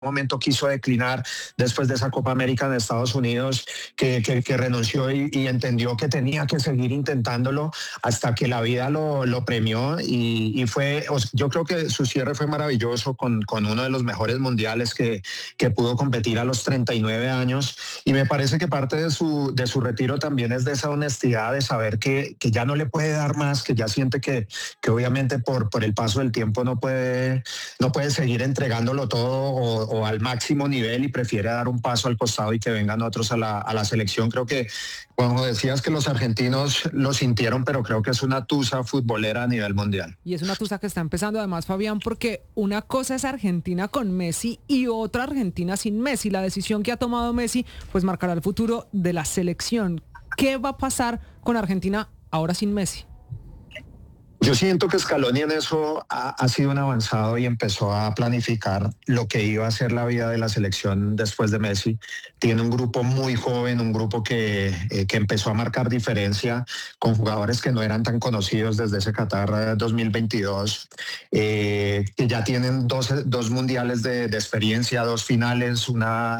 momento quiso declinar después de esa Copa América en Estados Unidos, que renunció y entendió que tenía que seguir intentándolo hasta que la vida lo premió y fue, yo creo que su cierre fue maravilloso con uno de los mejores mundiales que pudo competir a los 39 años, y me parece que parte de su retiro también es de esa honestidad de saber que ya no le puede dar más, que ya siente que obviamente por el paso del tiempo no puede seguir entregándolo todo o al máximo nivel, y prefiere dar un paso al costado y que vengan otros a la selección. Creo que, cuando decías que los argentinos lo sintieron, pero creo que es una tusa futbolera a nivel mundial. Y es una tusa que está empezando además, Fabián, porque una cosa es Argentina con Messi y otra Argentina sin Messi. La decisión que ha tomado Messi pues marcará el futuro de la selección. ¿Qué va a pasar con Argentina ahora sin Messi? Yo siento que Scaloni en eso ha sido un avanzado y empezó a planificar lo que iba a ser la vida de la selección después de Messi. Tiene un grupo muy joven, un grupo que empezó a marcar diferencia con jugadores que no eran tan conocidos desde ese Qatar 2022, que ya tienen dos mundiales de experiencia, 2 finales, una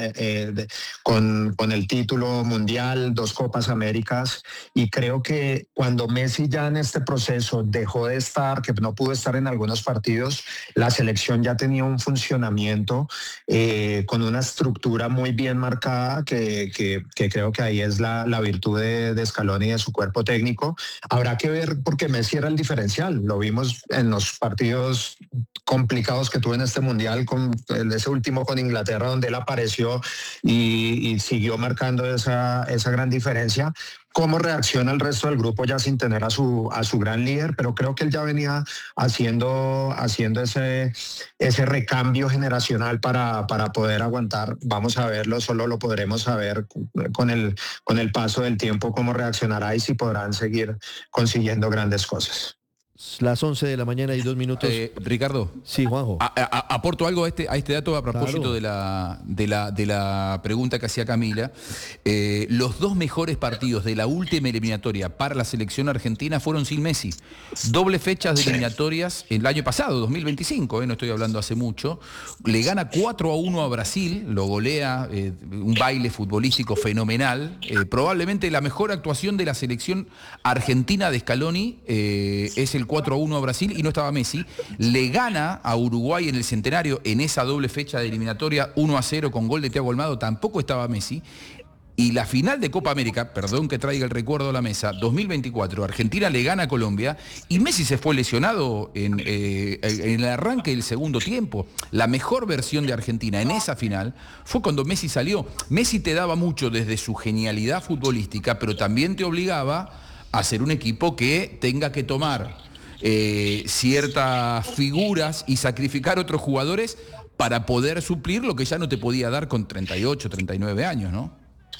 con el título mundial, 2 Copas Américas, y creo que cuando Messi ya en este proceso dejó de estar, que no pudo estar en algunos partidos, la selección ya tenía un funcionamiento con una estructura muy bien marcada, que creo que ahí es la virtud de Scaloni y de su cuerpo técnico. Habrá que ver, porque Messi era el diferencial, lo vimos en los partidos complicados que tuvo en este mundial, con ese último con Inglaterra, donde él apareció y siguió marcando esa gran diferencia. Cómo reacciona el resto del grupo ya sin tener a su gran líder, pero creo que él ya venía haciendo ese recambio generacional para poder aguantar. Vamos a verlo, solo lo podremos saber con el paso del tiempo cómo reaccionará y si podrán seguir consiguiendo grandes cosas. Las 11 de la mañana y 2 minutos. Ricardo. Sí, Juanjo. Aporto algo a este dato a propósito Claro. de la pregunta que hacía Camila. Los 2 mejores partidos de la última eliminatoria para la selección argentina fueron sin Messi. Doble fechas de eliminatorias el año pasado, 2025, no estoy hablando hace mucho. Le gana 4-1 a Brasil, lo golea, un baile futbolístico fenomenal. Probablemente la mejor actuación de la selección argentina de Scaloni es el 4-1 a Brasil y no estaba Messi. Le gana a Uruguay en el Centenario en esa doble fecha de eliminatoria 1-0 con gol de Thiago Almada, tampoco estaba Messi. Y la final de Copa América, perdón que traiga el recuerdo a la mesa, 2024, Argentina le gana a Colombia y Messi se fue lesionado en el arranque del segundo tiempo. La mejor versión de Argentina en esa final fue cuando Messi salió. Messi te daba mucho desde su genialidad futbolística, pero también te obligaba a ser un equipo que tenga que tomar ciertas figuras y sacrificar otros jugadores para poder suplir lo que ya no te podía dar con 38, 39 años, ¿no?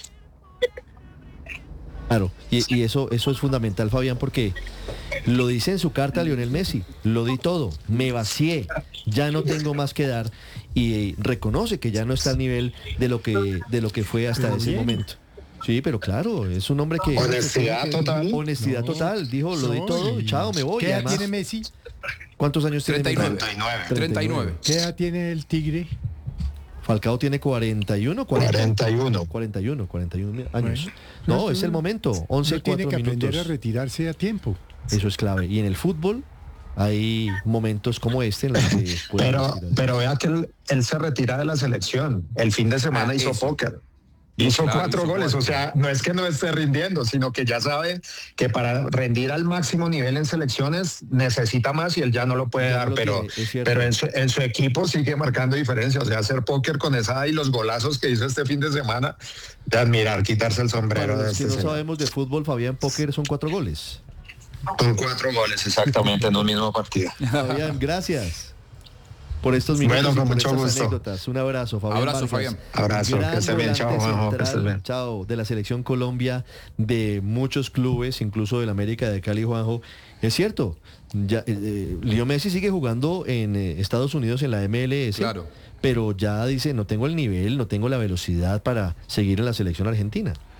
Claro, y eso es fundamental, Fabián, porque lo dice en su carta Lionel Messi: lo di todo, me vacié, ya no tengo más que dar, y reconoce que ya no está al nivel de lo que fue hasta ese momento. Sí, pero claro, es un hombre que... Honestidad total. Honestidad total, dijo, lo di todo, chao, me voy. ¿Qué edad Además, tiene Messi? ¿cuántos años tiene? 39. ¿Qué edad tiene el Tigre? Falcao tiene 41 años. Bueno, No, es el momento. 11, no tiene 4 que aprender minutos. a retirarse a tiempo. Eso es clave. Y en el fútbol hay momentos como este en los que puede Pero vea que él se retira de la selección. El fin de semana hizo póker. Hizo Claro, 4 goles, o sea, no es que no esté rindiendo, sino que ya sabe que para rendir al máximo nivel en selecciones necesita más y él ya no lo puede dar, pero en su equipo sigue marcando diferencia. O sea, hacer póker con esa y los golazos que hizo este fin de semana, de admirar, quitarse el sombrero. Para de los que este no señor. sabemos de fútbol, Fabián, póker son 4 goles. Son 4 goles exactamente en un mismo partido. Fabián, gracias por estos minutos. Bueno, y con por mucho estas gusto. anécdotas. Un abrazo, Fabián. Abrazo, Vargas. Fabián. Abrazo, Gran que esté bien, chao, volante Juanjo, que estés central, bien. chao, de la selección Colombia, de muchos clubes, incluso del América de Cali, Juanjo. Es cierto, ya, Leo Messi sigue jugando en Estados Unidos en la MLS, Claro. pero ya dice, no tengo el nivel, no tengo la velocidad para seguir en la selección argentina.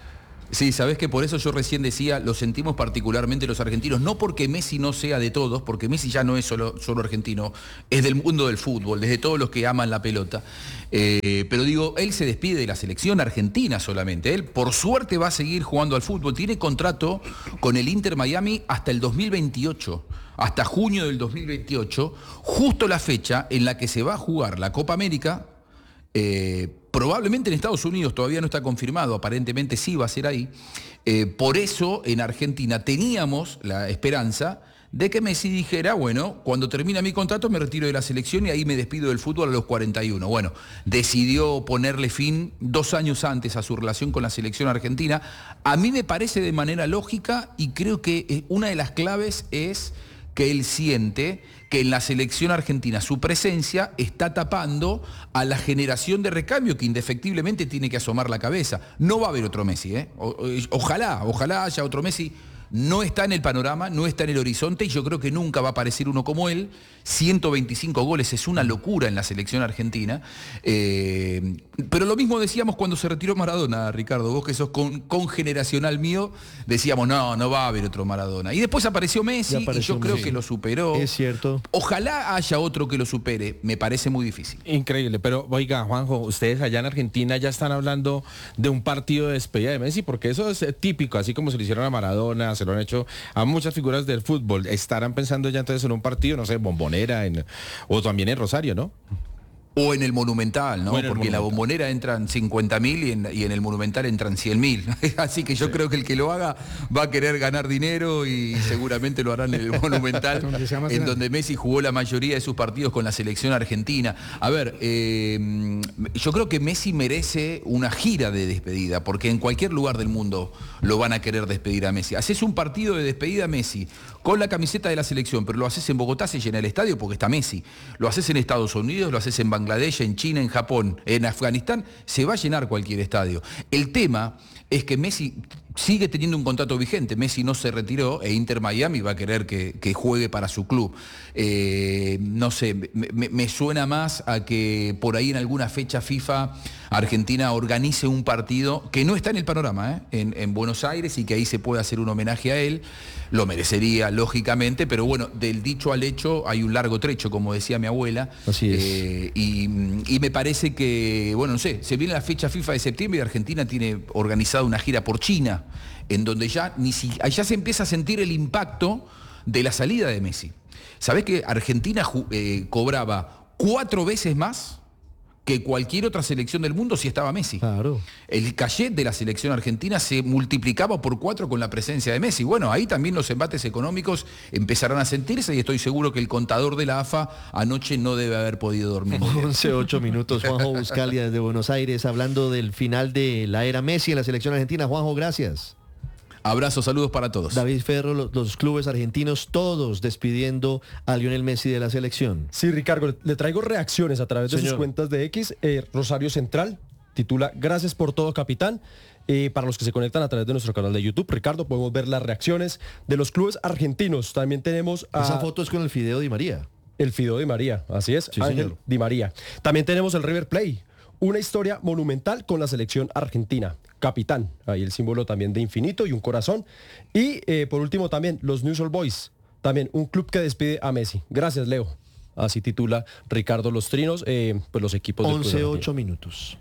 Sí, sabés que por eso yo recién decía, lo sentimos particularmente los argentinos, no porque Messi no sea de todos, porque Messi ya no es solo argentino, es del mundo del fútbol, desde todos los que aman la pelota. Pero digo, él se despide de la selección argentina solamente. Él, por suerte, va a seguir jugando al fútbol. Tiene contrato con el Inter Miami hasta el 2028, hasta junio del 2028, justo la fecha en la que se va a jugar la Copa América. Probablemente en Estados Unidos, todavía no está confirmado, aparentemente sí va a ser ahí. Por eso en Argentina teníamos la esperanza de que Messi dijera, bueno, cuando termina mi contrato me retiro de la selección y ahí me despido del fútbol a los 41. Bueno, decidió ponerle fin 2 años antes a su relación con la selección argentina. A mí me parece de manera lógica y creo que una de las claves es que él siente que en la selección argentina su presencia está tapando a la generación de recambio que indefectiblemente tiene que asomar la cabeza. No va a haber otro Messi, ¿eh? Ojalá haya otro Messi. No está en el panorama, no está en el horizonte y yo creo que nunca va a aparecer uno como él. 125 goles es una locura en la selección argentina. Pero lo mismo decíamos cuando se retiró Maradona, Ricardo. Vos que sos congeneracional mío, decíamos, no va a haber otro Maradona. Y después apareció Messi y yo creo que lo superó. Es cierto. Ojalá haya otro que lo supere. Me parece muy difícil. Increíble, pero oiga, Juanjo, ustedes allá en Argentina ya están hablando de un partido de despedida de Messi, porque eso es típico, así como se lo hicieron a Maradona, se lo han hecho a muchas figuras del fútbol. Estarán pensando ya entonces en un partido, no sé, Bombonera, o también en Rosario, ¿no? O en el Monumental, ¿no? Porque en la Bombonera entran 50.000 y en el Monumental entran 100.000. Así que yo creo que el que lo haga va a querer ganar dinero y seguramente lo harán en el Monumental, en donde Messi jugó la mayoría de sus partidos con la selección argentina. A ver, yo creo que Messi merece una gira de despedida, porque en cualquier lugar del mundo lo van a querer despedir a Messi. Haces un partido de despedida a Messi con la camiseta de la selección, pero lo haces en Bogotá, se llena el estadio porque está Messi. Lo haces en Estados Unidos, lo haces en Bangladesh, en China, en Japón, en Afganistán, se va a llenar cualquier estadio. El tema es que Messi sigue teniendo un contrato vigente. Messi no se retiró e Inter Miami va a querer que juegue para su club. No sé, me suena más a que por ahí en alguna fecha FIFA Argentina organice un partido que no está en el panorama, en Buenos Aires, y que ahí se pueda hacer un homenaje a él. Lo merecería, lógicamente, pero bueno, del dicho al hecho hay un largo trecho, como decía mi abuela. Así es. Y me parece que, bueno, no sé, se viene la fecha FIFA de septiembre y Argentina tiene organizada una gira por China, en donde ya se empieza a sentir el impacto de la salida de Messi. ¿Sabés que Argentina cobraba 4 veces más que cualquier otra selección del mundo si estaba Messi? Claro. El cachet de la selección argentina se multiplicaba por 4 con la presencia de Messi. Bueno, ahí también los embates económicos empezarán a sentirse y estoy seguro que el contador de la AFA anoche no debe haber podido dormir. 11:08 minutos, Juanjo Buscalia desde Buenos Aires, hablando del final de la era Messi en la selección argentina. Juanjo, gracias. Abrazos, saludos para todos. David Ferro, los clubes argentinos todos despidiendo a Lionel Messi de la selección. Sí, Ricardo, le traigo reacciones a través de sus cuentas de X. Rosario Central titula: gracias por todo, capitán. Para los que se conectan a través de nuestro canal de YouTube, Ricardo, podemos ver las reacciones de los clubes argentinos. También tenemos esa foto es con el Fideo Di María. El Fideo Di María, así es, sí, Ángel señor. Di María. También tenemos el River Plate, una historia monumental con la selección argentina. Capitán, ahí el símbolo también de infinito y un corazón. Y por último también los News All Boys, también un club que despide a Messi. Gracias, Leo. Así titula Ricardo Los Trinos, pues los equipos del 11:08 minutos.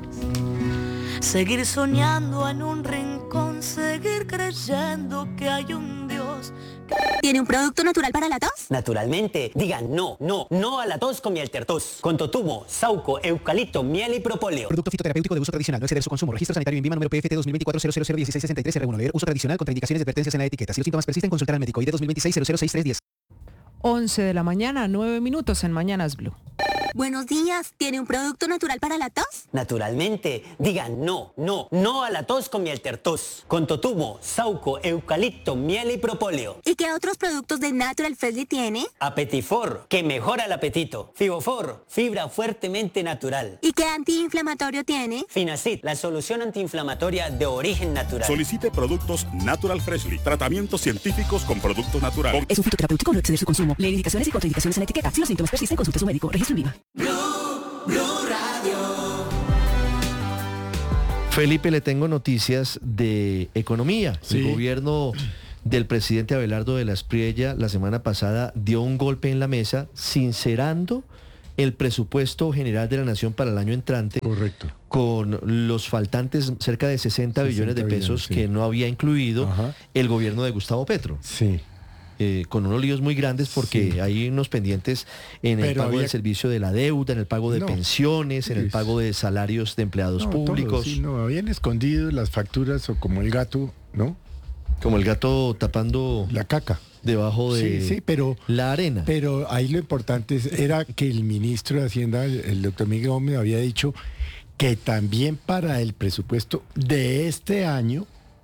Seguir soñando en un rincón, seguir creyendo que hay un Dios. ¿Tiene un producto natural para la tos? Naturalmente, digan no a la tos con Mieltertos. Con totumo, sauco, eucalipto, miel y propóleo. Producto fitoterapéutico de uso tradicional, no exceder su consumo. Registro sanitario INVIMA número PFT 2024-0001663 R1. Leer uso tradicional con indicaciones y advertencias en la etiqueta. Si los síntomas persisten, consultar al médico. ID 2026-006310. 11 de la mañana, 9 minutos en Mañanas Blue. Buenos días, ¿tiene un producto natural para la tos? Naturalmente, digan no a la tos con Mieltertos. Con totumo, sauco, eucalipto, miel y propóleo. ¿Y qué otros productos de Natural Freshly tiene? Apetifor, que mejora el apetito. Fibofor, fibra fuertemente natural. ¿Y qué antiinflamatorio tiene? Finacid, la solución antiinflamatoria de origen natural. Solicite productos Natural Freshly, tratamientos científicos con productos naturales. Es un fitoterapéutico, no exceder su consumo. Leer indicaciones y contraindicaciones en la etiqueta. Si los síntomas persisten, consulte a su médico. Registro INVIMA. Blue Radio. Felipe, le tengo noticias de economía. Sí. El gobierno del presidente Abelardo de la Espriella la semana pasada dio un golpe en la mesa sincerando el presupuesto general de la Nación para el año entrante. Correcto. Con los faltantes cerca de 60 billones de pesos sí. que no había incluido el gobierno de Gustavo Petro. Sí. Con unos líos muy grandes porque hay unos pendientes en el pago del servicio de la deuda, en el pago de pensiones, en el pago de salarios de empleados públicos. Habían escondido las facturas o como el gato, ¿no? Como el gato tapando la caca debajo de pero, la arena. Pero ahí lo importante era que el ministro de Hacienda, el doctor Miguel Gómez, había dicho que también para el presupuesto de este año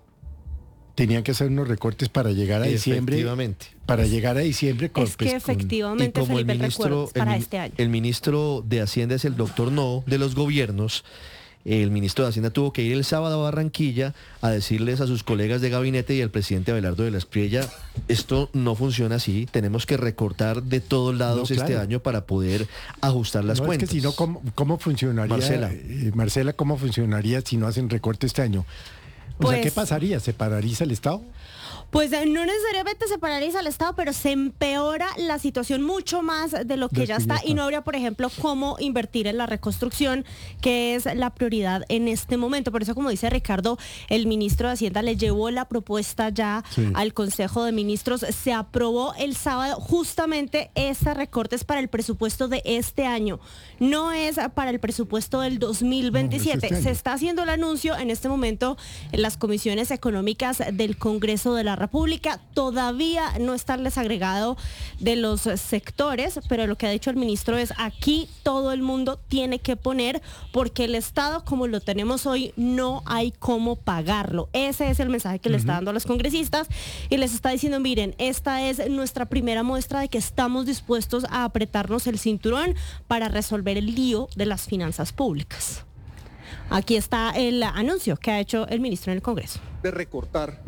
tenían que hacer unos recortes para llegar a diciembre. Efectivamente. Para llegar a diciembre con... Es que efectivamente, como Felipe, el ministro, para este año. El ministro de Hacienda es el doctor No de los gobiernos. El ministro de Hacienda tuvo que ir el sábado a Barranquilla a decirles a sus colegas de gabinete y al presidente Abelardo de la Espriella, esto no funciona así, tenemos que recortar de todos lados este año para poder ajustar las cuentas. Es que si no, ¿cómo funcionaría? Marcela, ¿cómo funcionaría si no hacen recorte este año? O sea, ¿qué pasaría? ¿Se paraliza el Estado? Pues no necesariamente se paraliza el Estado, pero se empeora la situación mucho más de lo que ya está y no habría, por ejemplo, cómo invertir en la reconstrucción, que es la prioridad en este momento. Por eso, como dice Ricardo, el ministro de Hacienda le llevó la propuesta ya al Consejo de Ministros. Se aprobó el sábado justamente este recortes para el presupuesto de este año. No es para el presupuesto del 2027. Se está haciendo el anuncio en este momento en las comisiones económicas del Congreso de la República. Todavía no está el desagregado de los sectores, pero lo que ha dicho el ministro es aquí todo el mundo tiene que poner porque el Estado como lo tenemos hoy no hay cómo pagarlo. Ese es el mensaje que le está dando a los congresistas y les está diciendo, miren, esta es nuestra primera muestra de que estamos dispuestos a apretarnos el cinturón para resolver el lío de las finanzas públicas. Aquí está el anuncio que ha hecho el ministro en el Congreso. De recortar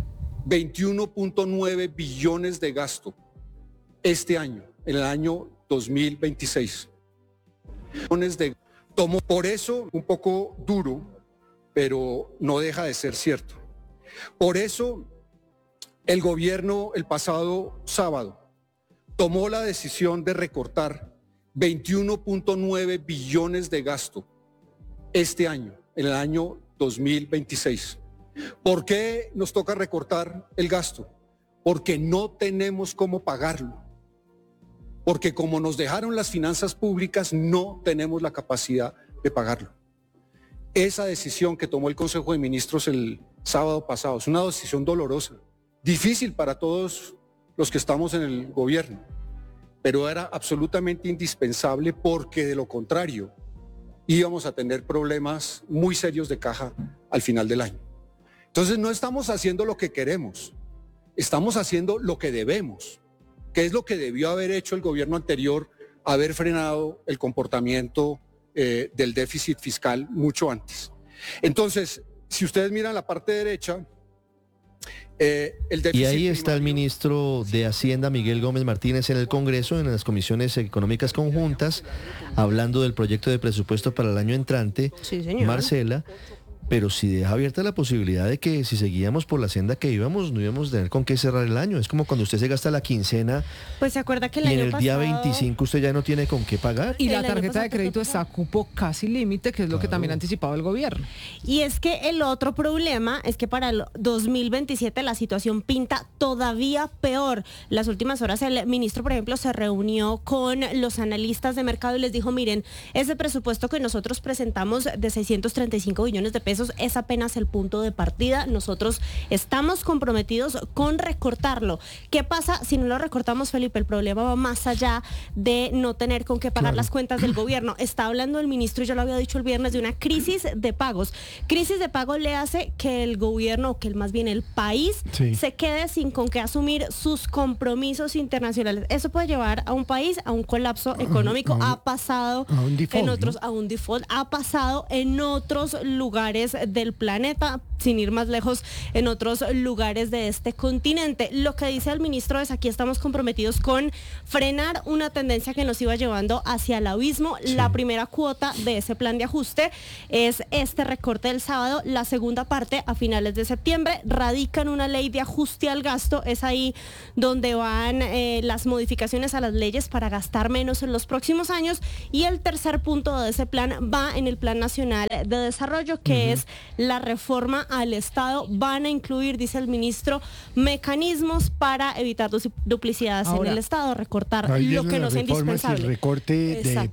21.9 billones de gasto este año, en el año 2026. Tomó por eso un poco duro, pero no deja de ser cierto. Por eso el gobierno el pasado sábado tomó la decisión de recortar 21.9 billones de gasto este año, en el año 2026. ¿Por qué nos toca recortar el gasto? Porque no tenemos cómo pagarlo. Porque como nos dejaron las finanzas públicas, no tenemos la capacidad de pagarlo. Esa decisión que tomó el Consejo de Ministros el sábado pasado es una decisión dolorosa, difícil para todos los que estamos en el gobierno, pero era absolutamente indispensable porque de lo contrario íbamos a tener problemas muy serios de caja al final del año. Entonces no estamos haciendo lo que queremos, estamos haciendo lo que debemos, que es lo que debió haber hecho el gobierno anterior, haber frenado el comportamiento del déficit fiscal mucho antes. Entonces, si ustedes miran la parte derecha, el déficit y ahí está el ministro de Hacienda, Miguel Gómez Martínez, en el Congreso, en las comisiones económicas conjuntas, hablando del proyecto de presupuesto para el año entrante. Sí, señor. Marcela, pero si deja abierta la posibilidad de que si seguíamos por la senda que íbamos, no íbamos a tener con qué cerrar el año. Es como cuando usted se gasta la quincena, pues se acuerda que y en el día 25 usted ya no tiene con qué pagar. Y la tarjeta de crédito está a cupo casi límite, que es lo que también ha anticipado el gobierno. Y es que el otro problema es que para el 2027 la situación pinta todavía peor. Las últimas horas el ministro, por ejemplo, se reunió con los analistas de mercado y les dijo, miren, ese presupuesto que nosotros presentamos de 635 billones de pesos es apenas el punto de partida. Nosotros estamos comprometidos con recortarlo. ¿Qué pasa si no lo recortamos, Felipe? El problema va más allá de no tener con qué pagar las cuentas del gobierno. Está hablando el ministro, y yo lo había dicho el viernes, de una crisis de pagos. Crisis de pagos le hace que el gobierno, o que más bien el país, se quede sin con qué asumir sus compromisos internacionales. Eso puede llevar a un país a un colapso económico. Ha pasado en otros, a un default, ha pasado en otros lugares del planeta. sin ir más lejos, en otros lugares de este continente. Lo que dice el ministro es: aquí estamos comprometidos con frenar una tendencia que nos iba llevando hacia el abismo. Sí. La primera cuota de ese plan de ajuste es este recorte del sábado. La segunda parte, a finales de septiembre, radican una ley de ajuste al gasto. Es ahí donde van las modificaciones a las leyes para gastar menos en los próximos años. Y el tercer punto de ese plan va en el Plan Nacional de Desarrollo, que es la reforma al Estado. Van a incluir, dice el ministro, mecanismos para evitar duplicidades en el Estado, recortar lo que no sea indispensable. El recorte de,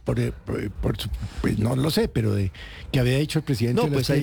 pues no lo sé, pero de que había dicho el presidente. No, pues ahí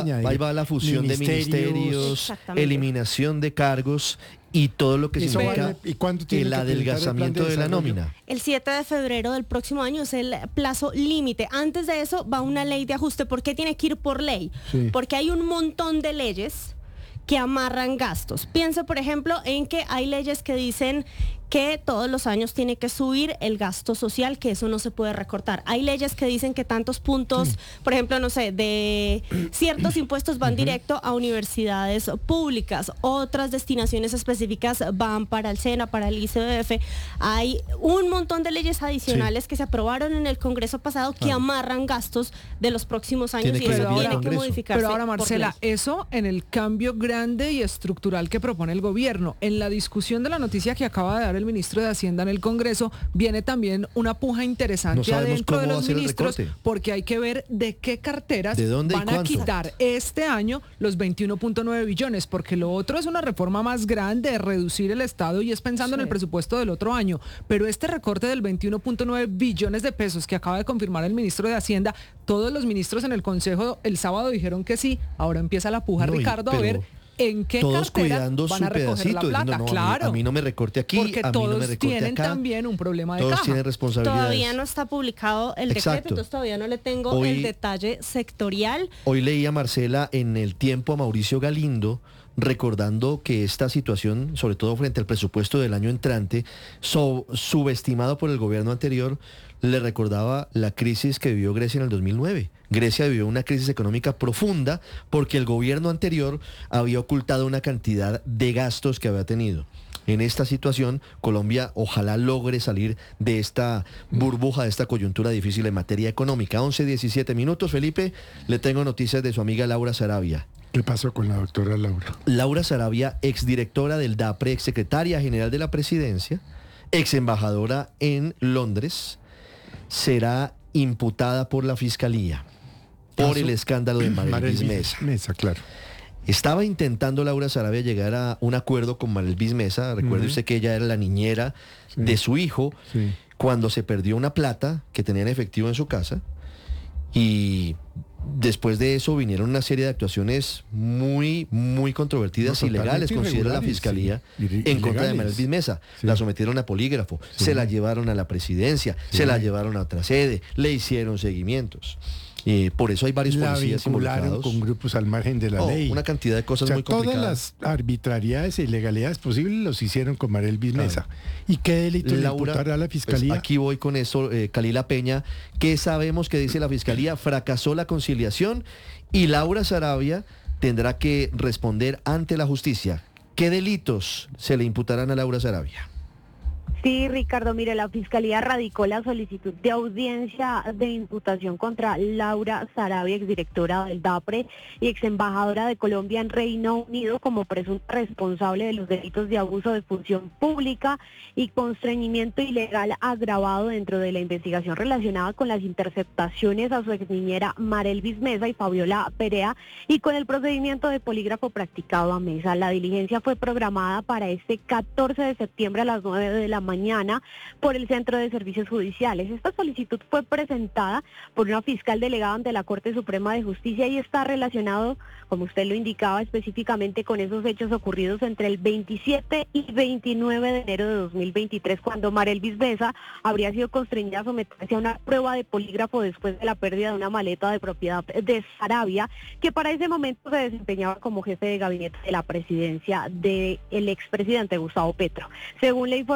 va la fusión de ministerios, eliminación de cargos y todo lo que significa el adelgazamiento de la nómina. El 7 de febrero del próximo año es el plazo límite. Antes de eso va una ley de ajuste. ¿Por qué tiene que ir por ley? Sí. Porque hay un montón de leyes que amarran gastos. Piensa, por ejemplo, en que hay leyes que dicen que todos los años tiene que subir el gasto social, que eso no se puede recortar. Hay leyes que dicen que tantos puntos, por ejemplo, no sé, de ciertos impuestos van directo a universidades públicas, otras destinaciones específicas van para el SENA, para el ICBF. Hay un montón de leyes adicionales que se aprobaron en el Congreso pasado que amarran gastos de los próximos años y eso tiene que modificarse. Pero ahora, Marcela, eso en el cambio grande y estructural que propone el gobierno. En la discusión de la noticia que acaba de dar el ministro de Hacienda en el Congreso, viene también una puja interesante adentro de los ministros, porque hay que ver de qué carteras van a quitar este año los 21.9 billones, porque lo otro es una reforma más grande, reducir el Estado, y es pensando en el presupuesto del otro año. Pero este recorte del 21.9 billones de pesos que acaba de confirmar el ministro de Hacienda, todos los ministros en el Consejo el sábado dijeron que sí. Ahora empieza la puja, Ricardo, a ver en qué todos cuidando van a su recoger pedacito, la plata. No, claro, a mí no me recorte aquí, porque a mí todos no me recorte tienen acá. También un problema de todos caja. Tienen responsabilidades. Todavía no está publicado el decreto, entonces todavía no le tengo el detalle sectorial. Hoy leía, Marcela, en El Tiempo a Mauricio Galindo, recordando que esta situación, sobre todo frente al presupuesto del año entrante, subestimado por el gobierno anterior, le recordaba la crisis que vivió Grecia en el 2009. Grecia vivió una crisis económica profunda porque el gobierno anterior había ocultado una cantidad de gastos que había tenido. En esta situación, Colombia ojalá logre salir de esta burbuja, de esta coyuntura difícil en materia económica. 11:17 minutos. Felipe, le tengo noticias de su amiga Laura Sarabia. ¿Qué pasó con la doctora Laura? Laura Sarabia, exdirectora del DAPRE, exsecretaria general de la Presidencia, exembajadora en Londres, será imputada por la Fiscalía por el escándalo de Marelvis Mesa. Claro. Estaba intentando Laura Sarabia llegar a un acuerdo con Marelvis Mesa. Recuerde usted que ella era la niñera de su hijo cuando se perdió una plata que tenía en efectivo en su casa, y después de eso vinieron una serie de actuaciones muy controvertidas, ilegales, considera la Fiscalía, en contra de Marelvis Mesa. La sometieron a polígrafo, se la llevaron a la presidencia, se la llevaron a otra sede, le hicieron seguimientos. Por eso hay varios policías involucrados. Con grupos al margen de la ley. Una cantidad de cosas muy complicadas. Todas las arbitrariedades e ilegalidades posibles los hicieron con Marelvis Mesa. ¿Y qué delito le imputará a la Fiscalía? Pues aquí voy con eso, Kalila Peña. ¿Qué sabemos que dice la Fiscalía? Fracasó la conciliación y Laura Sarabia tendrá que responder ante la justicia. ¿Qué delitos se le imputarán a Laura Sarabia? Sí, Ricardo, mire, la Fiscalía radicó la solicitud de audiencia de imputación contra Laura Sarabia, exdirectora del DAPRE y exembajadora de Colombia en Reino Unido, como presunta responsable de los delitos de abuso de función pública y constreñimiento ilegal agravado dentro de la investigación relacionada con las interceptaciones a su exniñera Marelvis Mesa y Fabiola Perea y con el procedimiento de polígrafo practicado a Mesa. La diligencia fue programada para este 14 de septiembre a las 9 de la mañana por el Centro de Servicios Judiciales. Esta solicitud fue presentada por una fiscal delegada ante la Corte Suprema de Justicia y está relacionado, como usted lo indicaba, específicamente con esos hechos ocurridos entre el 27 y 29 de enero de 2023, cuando Marelvis Mesa habría sido constreñida a someterse a una prueba de polígrafo después de la pérdida de una maleta de propiedad de Sarabia, que para ese momento se desempeñaba como jefe de gabinete de la presidencia del expresidente Gustavo Petro. Según la información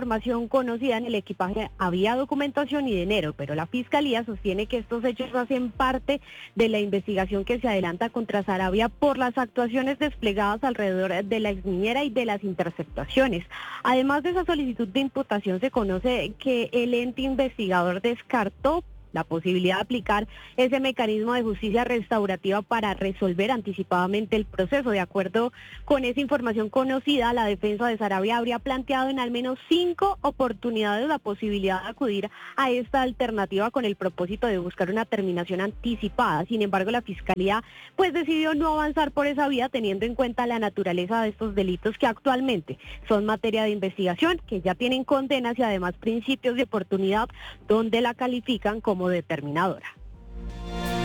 información conocida, en el equipaje había documentación y dinero, pero la Fiscalía sostiene que estos hechos hacen parte de la investigación que se adelanta contra Sarabia por las actuaciones desplegadas alrededor de la exniñera y de las interceptaciones. Además de esa solicitud de imputación, se conoce que el ente investigador descartó la posibilidad de aplicar ese mecanismo de justicia restaurativa para resolver anticipadamente el proceso. De acuerdo con esa información conocida, la defensa de Sarabia habría planteado en al menos 5 oportunidades la posibilidad de acudir a esta alternativa con el propósito de buscar una terminación anticipada. Sin embargo, la Fiscalía pues decidió no avanzar por esa vía, teniendo en cuenta la naturaleza de estos delitos que actualmente son materia de investigación, que ya tienen condenas y además principios de oportunidad donde la califican como determinadora.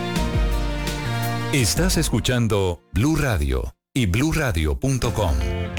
Estás escuchando Blue Radio y bluradio.com.